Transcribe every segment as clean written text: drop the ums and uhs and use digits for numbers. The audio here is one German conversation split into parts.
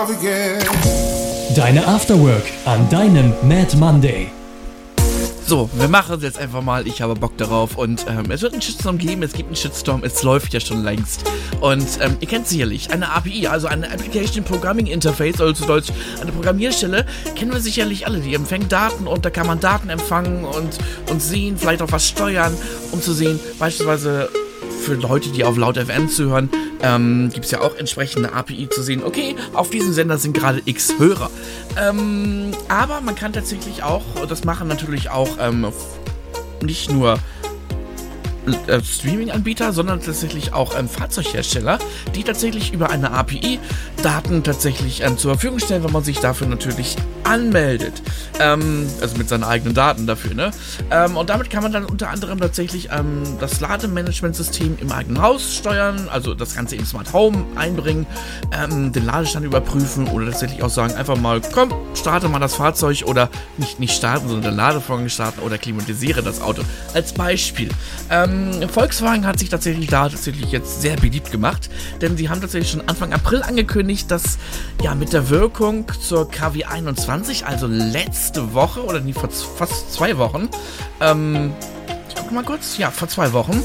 Deine Afterwork an deinem Mad Monday. So, wir machen es jetzt einfach mal, ich habe Bock darauf und es wird einen Shitstorm geben, es gibt einen Shitstorm, es läuft ja schon längst und ihr kennt sicherlich eine API, also eine Application Programming Interface, also zu Deutsch eine Programmierstelle, kennen wir sicherlich alle, die empfängt Daten und da kann man Daten empfangen und sehen, vielleicht auch was steuern, um zu sehen, beispielsweise für Leute, die auf Laut FM zuhören, gibt es ja auch entsprechende API zu sehen, okay, auf diesem Sender sind gerade X Hörer. Aber man kann tatsächlich auch, das machen natürlich auch nicht nur Streaming-Anbieter, sondern tatsächlich auch Fahrzeughersteller, die tatsächlich über eine API Daten tatsächlich zur Verfügung stellen, wenn man sich dafür natürlich anmeldet. Also mit seinen eigenen Daten dafür, ne? Und damit kann man dann unter anderem tatsächlich das Lademanagementsystem im eigenen Haus steuern, also das Ganze im Smart Home einbringen, den Ladestand überprüfen oder tatsächlich auch sagen, einfach mal, komm, starte mal das Fahrzeug oder nicht starten, sondern den Ladevorgang starten oder klimatisiere das Auto. Als Beispiel. Volkswagen hat sich tatsächlich jetzt sehr beliebt gemacht, denn sie haben tatsächlich schon Anfang April angekündigt, dass ja mit der Wirkung zur KW 21, also letzte Woche oder vor fast 2 Wochen, ich gucke mal kurz, ja, vor 2 Wochen,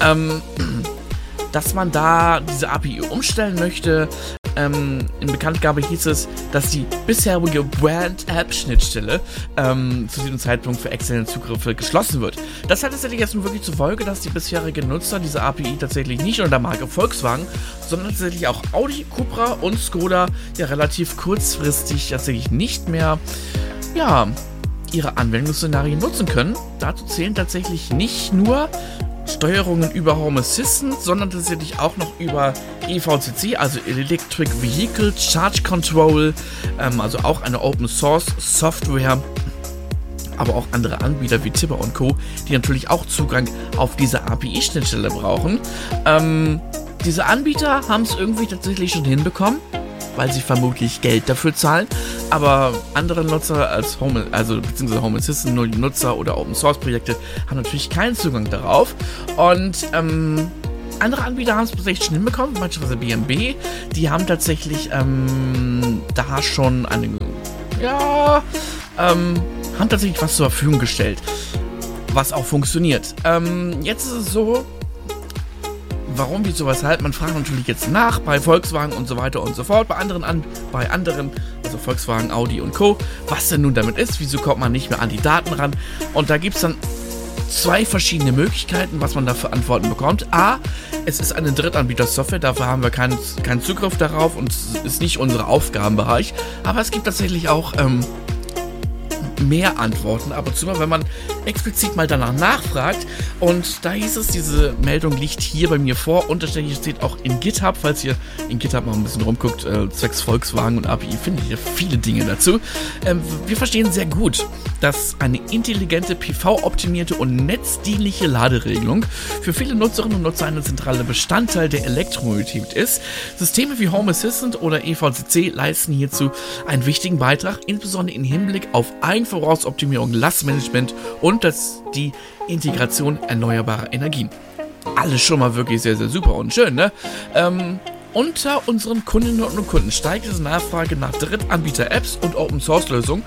dass man da diese API umstellen möchte. In Bekanntgabe hieß es, dass die bisherige Brand-App-Schnittstelle zu diesem Zeitpunkt für externe Zugriffe geschlossen wird. Das hat tatsächlich jetzt nun wirklich zur Folge, dass die bisherigen Nutzer diese API tatsächlich nicht unter der Marke Volkswagen, sondern tatsächlich auch Audi, Cupra und Skoda ja relativ kurzfristig tatsächlich nicht mehr, ja, ihre Anwendungsszenarien nutzen können. Dazu zählen tatsächlich nicht nur Steuerungen über Home Assistant, sondern tatsächlich auch noch über EVCC, also Electric Vehicle Charge Control, also auch eine Open Source Software, aber auch andere Anbieter wie Tipper und Co., die natürlich auch Zugang auf diese API-Schnittstelle brauchen. Diese Anbieter haben es irgendwie tatsächlich schon hinbekommen, weil sie vermutlich Geld dafür zahlen, aber andere Nutzer als beziehungsweise Home Assistant Nutzer oder Open Source Projekte haben natürlich keinen Zugang darauf und andere Anbieter haben es tatsächlich schon hinbekommen, beispielsweise BMW, die haben tatsächlich da schon haben tatsächlich was zur Verfügung gestellt, was auch funktioniert. Jetzt ist es so, warum, wieso, weshalb? Man fragt natürlich jetzt nach bei Volkswagen und so weiter und so fort, bei anderen, also Volkswagen, Audi und Co., was denn nun damit ist, wieso kommt man nicht mehr an die Daten ran? Und da gibt es dann 2 verschiedene Möglichkeiten, was man da für Antworten bekommt. A, es ist eine Drittanbieter-Software, dafür haben wir keinen Zugriff darauf und es ist nicht unser Aufgabenbereich, aber es gibt tatsächlich auch mehr Antworten, ab und zu mal, wenn man explizit mal danach nachfragt. Und da hieß es, diese Meldung liegt hier bei mir vor. Unterschiedlich steht auch in GitHub, falls ihr in GitHub mal ein bisschen rumguckt, zwecks Volkswagen und API, findet ihr viele Dinge dazu. Wir verstehen sehr gut, dass eine intelligente, PV-optimierte und netzdienliche Laderegelung für viele Nutzerinnen und Nutzer ein zentraler Bestandteil der Elektromobilität ist. Systeme wie Home Assistant oder EVCC leisten hierzu einen wichtigen Beitrag, insbesondere im Hinblick auf Eigenverbrauchsoptimierung, Lastmanagement und die Integration erneuerbarer Energien. Alles schon mal wirklich sehr, sehr super und schön, ne? Unter unseren Kundinnen und Kunden steigt die Nachfrage nach Drittanbieter-Apps und Open-Source-Lösungen,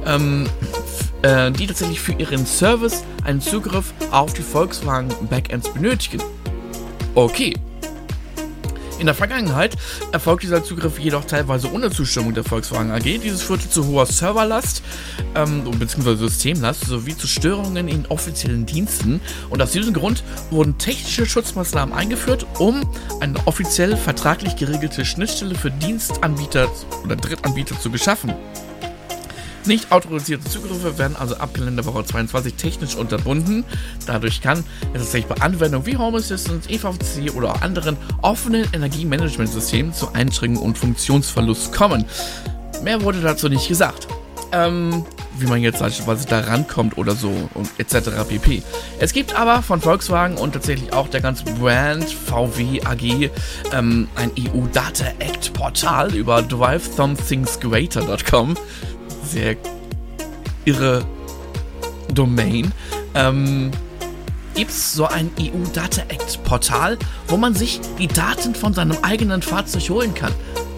die tatsächlich für ihren Service einen Zugriff auf die Volkswagen-Backends benötigen. Okay. In der Vergangenheit erfolgt dieser Zugriff jedoch teilweise ohne Zustimmung der Volkswagen AG. Dieses führte zu hoher Serverlast bzw. Systemlast sowie zu Störungen in offiziellen Diensten. Und aus diesem Grund wurden technische Schutzmaßnahmen eingeführt, um eine offiziell vertraglich geregelte Schnittstelle für Dienstanbieter oder Drittanbieter zu geschaffen. Nicht autorisierte Zugriffe werden also ab Kalenderwoche 22 technisch unterbunden. Dadurch kann es tatsächlich bei Anwendungen wie Home Assistant, EVC oder auch anderen offenen Energiemanagementsystemen zu Einschränkungen und Funktionsverlust kommen. Mehr wurde dazu nicht gesagt. Wie man jetzt beispielsweise da rankommt oder so und etc. pp. Es gibt aber von Volkswagen und tatsächlich auch der ganzen Brand VW AG ein EU-Data-Act-Portal über drivethomethingsgreater.com. Sehr irre Domain. Gibt es so ein EU-Data-Act-Portal, wo man sich die Daten von seinem eigenen Fahrzeug holen kann.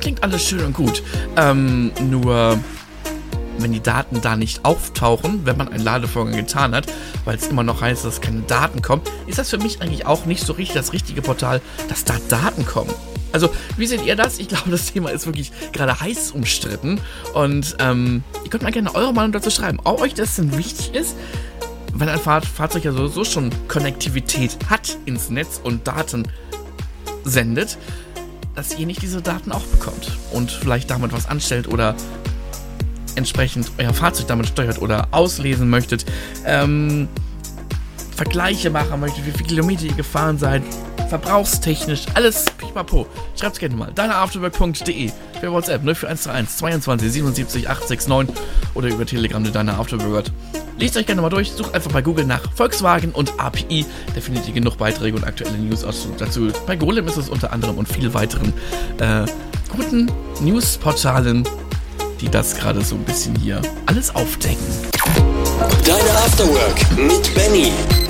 klingt alles schön und gut. Nur wenn die Daten da nicht auftauchen, wenn man einen Ladevorgang getan hat, weil es immer noch heißt, dass keine Daten kommen, ist das für mich eigentlich auch nicht so richtig das richtige Portal, dass da Daten kommen. Also, wie seht ihr das? Ich glaube, das Thema ist wirklich gerade heiß umstritten und ihr könnt mal gerne eure Meinung dazu schreiben, ob euch das denn wichtig ist, wenn ein Fahrzeug ja sowieso schon Konnektivität hat ins Netz und Daten sendet, dass ihr nicht diese Daten auch bekommt und vielleicht damit was anstellt oder entsprechend euer Fahrzeug damit steuert oder auslesen möchtet, Vergleiche machen möchtet, wie viele Kilometer ihr gefahren seid, verbrauchstechnisch, alles pipapo. Schreibt's gerne mal. deineafterwork.de für WhatsApp 0413 22 77 869 oder über Telegram Deine Afterwork. Lest euch gerne mal durch, sucht einfach bei Google nach Volkswagen und API, da findet ihr genug Beiträge und aktuelle News dazu. Bei Golem ist es unter anderem und viel weiteren guten Newsportalen, die das gerade so ein bisschen hier alles aufdecken. Deine Afterwork mit Benny.